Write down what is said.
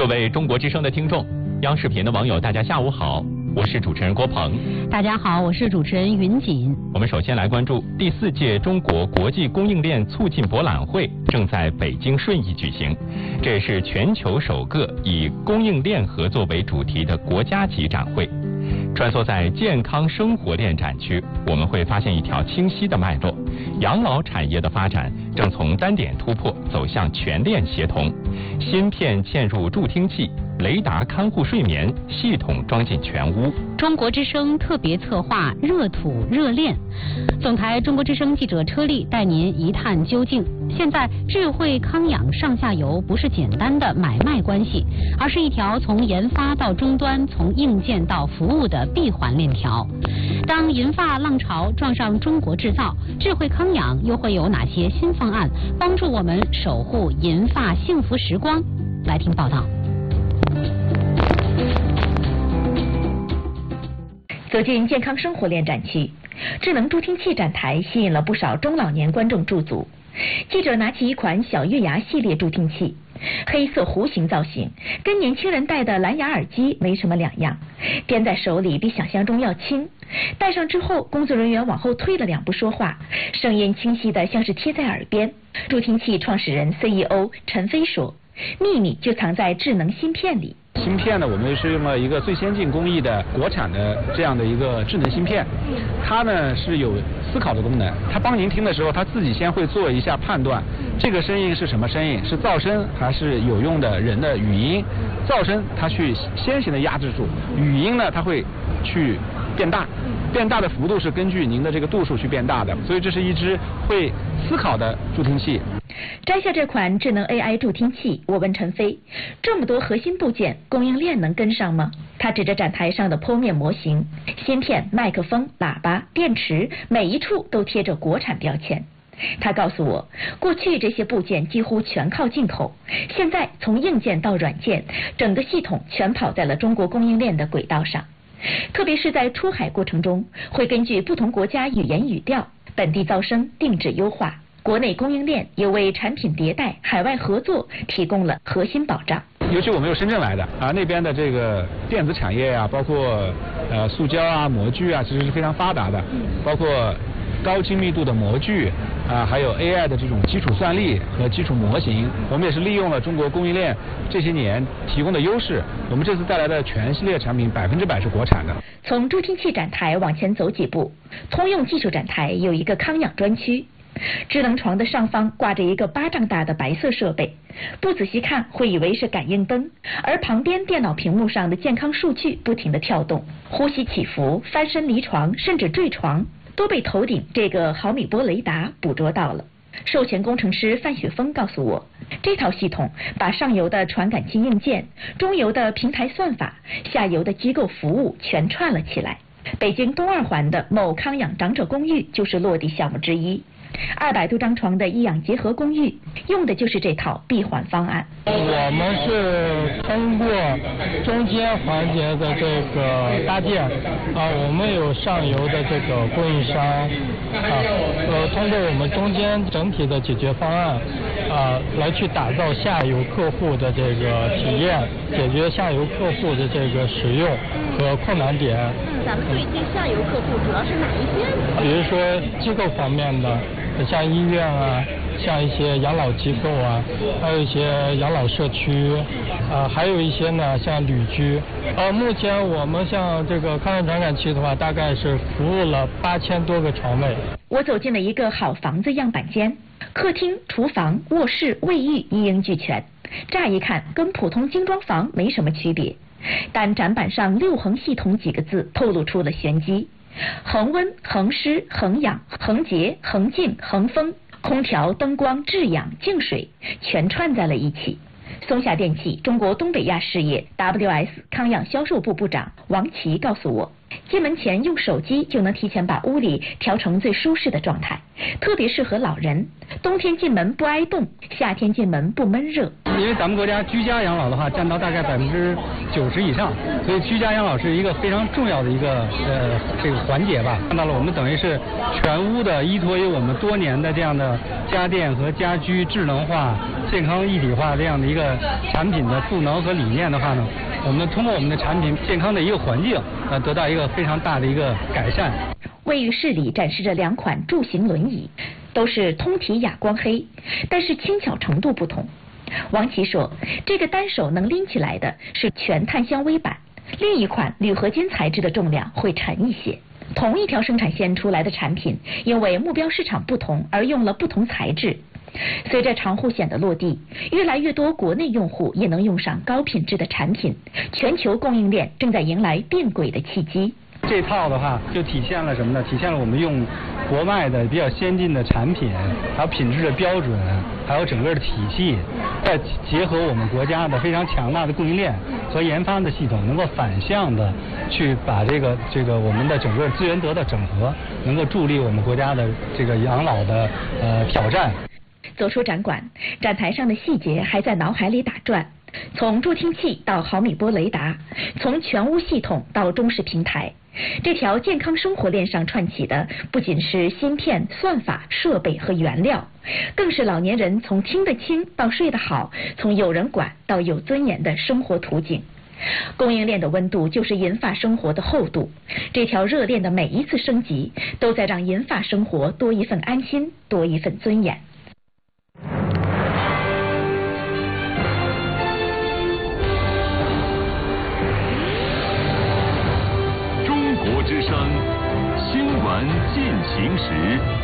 各位中国之声的听众，央视频的网友，大家下午好，我是主持人郭鹏。 大家好，我是主持人云锦。 我们首先来关注第4届中国国际供应链促进博览会正在北京顺义举行，这也是全球首个以供应链合作为主题的国家级展会。穿梭在健康生活链展区，我们会发现一条清晰的脉络：养老产业的发展正从单点突破走向全链协同，芯片嵌入助听器，雷达看护睡眠，系统装进全屋。 中国之声特别策划热土热链，总台中国之声记者车丽带您一探究竟。现在智慧康养上下游不是简单的买卖关系，而是一条从研发到终端，从硬件到服务的闭环链条。当银发浪潮撞上中国制造，智慧康养又会有哪些新方案帮助我们守护银发幸福时光？来听报道。 走进健康生活链展区，智能助听器展台吸引了不少中老年观众驻足。记者拿起一款小月牙系列助听器，黑色弧形造型，跟年轻人戴的蓝牙耳机没什么两样，掂在手里比想象中要轻。戴上之后，工作人员往后退了2步说话，声音清晰的像是贴在耳边。助听器创始人 CEO 陈飞说，秘密就藏在智能芯片里。 芯片呢，我们是用了一个最先进工艺的国产的这样的一个智能芯片，它呢是有思考的功能，它帮您听的时候，它自己先会做一下判断，这个声音是什么声音，是噪声还是有用的人的语音。噪声它去先行的压制住，语音呢它会去变大，变大的幅度是根据您的这个度数去变大的，所以这是一只会思考的助听器。 摘下这款智能 AI 助听器，我问陈飞，这么多核心部件，供应链能跟上吗？他指着展台上的剖面模型，芯片、麦克风、喇叭、电池，每一处都贴着国产标签。他告诉我，过去这些部件几乎全靠进口，现在从硬件到软件，整个系统全跑在了中国供应链的轨道上。特别是在出海过程中，会根据不同国家语言语调、本地噪声定制优化。国内供应链也为产品迭代、海外合作提供了核心保障。 尤其我们有深圳来的啊，那边的这个电子产业啊，包括塑胶啊、模具啊，其实是非常发达的，包括高精密度的模具啊，还有 AI 的这种基础算力和基础模型，我们也是利用了中国供应链这些年提供的优势，我们这次带来的全系列产品100%是国产的。 从助听器展台往前走几步，通用技术展台有一个康养专区。智能床的上方挂着一个巴掌大的白色设备，不仔细看会以为是感应灯，而旁边电脑屏幕上的健康数据不停地跳动，呼吸起伏、翻身离床甚至坠床都被头顶这个毫米波雷达捕捉到了。授权工程师范雪峰告诉我，这套系统把上游的传感器硬件、中游的平台算法、下游的机构服务全串了起来。北京东2环的某康养长者公寓就是落地项目之一。200多张床的医养结合公寓用的就是这套闭环方案。 我们是通过中间环节的这个搭建我们有上游的这个供应商通过我们中间整体的解决方案来去打造下游客户的这个体验，解决下游客户的这个使用和困难点。 咱们对接下游客户主要是哪一些？ 比如说机构方面的，像医院啊，像一些养老机构啊，还有一些养老社区还有一些呢像旅居。目前我们像这个康养传感器的话，大概是服务了8000多个床位。 我走进了一个好房子样板间，客厅、厨房、卧室、卫浴一应俱全，乍一看跟普通精装房没什么区别，但展板上6横系统几个字透露出了玄机：恒温、恒湿、恒氧、恒洁、恒静、恒风，空调、灯光、制氧、净水全串在了一起。松下电器中国东北亚事业 WS 康养销售部部长王琦告诉我， 进门前用手机就能提前把屋里调成最舒适的状态，特别适合老人。冬天进门不挨冻，夏天进门不闷热。 因为咱们国家居家养老的话占到大概90%以上，所以居家养老是一个非常重要的一个这个环节吧。看到了，我们等于是全屋的依托于我们多年的这样的家电和家居智能化、健康一体化这样的一个产品的赋能和理念的话呢，我们通过我们的产品健康的一个环境得到一个非常大的一个改善。 卫浴室里展示着2款助行轮椅，都是通体哑光黑，但是轻巧程度不同。王琦说，这个单手能拎起来的是全碳纤维板，另一款铝合金材质的重量会沉一些。同一条生产线出来的产品，因为目标市场不同而用了不同材质。随着长护险的落地，越来越多国内用户也能用上高品质的产品，全球供应链正在迎来变轨的契机。 这套的话就体现了什么呢？体现了我们用国外的比较先进的产品，还有品质的标准，还有整个的体系，再结合我们国家的非常强大的供应链和研发的系统，能够反向的去把这个我们的整个资源得到整合，能够助力我们国家的这个养老的挑战。 走出展馆，展台上的细节还在脑海里打转。从助听器到毫米波雷达，从全屋系统到中式平台，这条健康生活链上串起的不仅是芯片、算法、设备和原料，更是老年人从听得清到睡得好，从有人管到有尊严的生活图景。供应链的温度就是银发生活的厚度，这条热链的每一次升级，都在让银发生活多一份安心，多一份尊严。 中国之声新闻进行时。